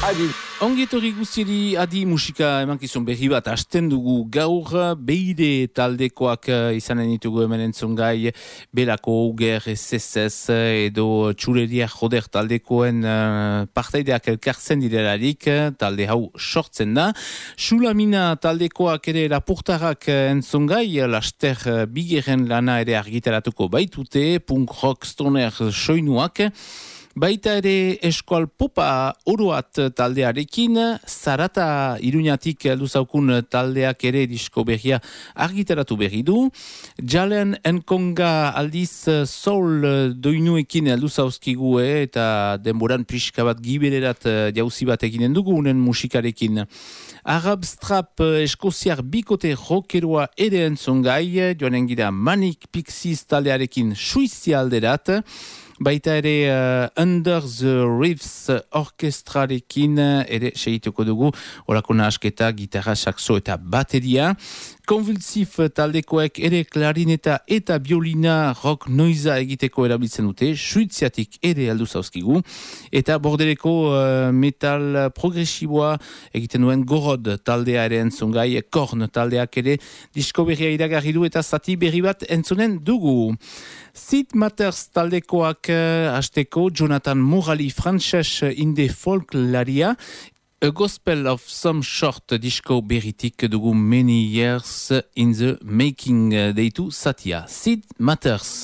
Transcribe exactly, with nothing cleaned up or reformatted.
adi. Ongetorri guztieri adi musika emankizun berri bat hasten dugu gaur beide taldekoak izanen ditugu hemen entzungai Belako, Uger, S S S edo Txureria Joder taldekoen uh, partaideak elkartzen direlarik talde hau sortzen da. Sulamina taldekoak ere lapurtarrak entzungai laster bigeren lana ere argitaratuko baitute, punk rock stoner soinuak. Baita ere eskual popa oroat taldearekin, Zarata Iruñatik luzaukun taldeak ere disko berria argitaratu berri du. Jalen Enkonga aldiz soul doinuekin luzauzkigu eta denboran pixka bat gibererat jauzi bat eginen dugu unen musikarekin. Arab Strap eskoziar bikote rockeroa ere entzongai, joanen gira Manic Pixies taldearekin Suizia alderat. Baita ere uh, Under the Reefs orkestrarekin ere segituko dugu, orako nahasketa, gitarra, saxo eta bateria. Konvulsif taldekoek ere klarineta eta biolina rock noiza egiteko erabiltzen dute, Suiziatik ere aldu zauzkigu. Eta bordereko uh, metal progresiboa egiten duen Gorod taldea ere entzungai, Korn taldeak ere disko berria iragarri du eta zati berri bat entzunen dugu. Sid Matters taldekoak hasteko Jonathan Morali Frances inde folklaria, A Gospel of Some Short disko berritik dugu Many Years in the Making deitu zatia. Sid Matters.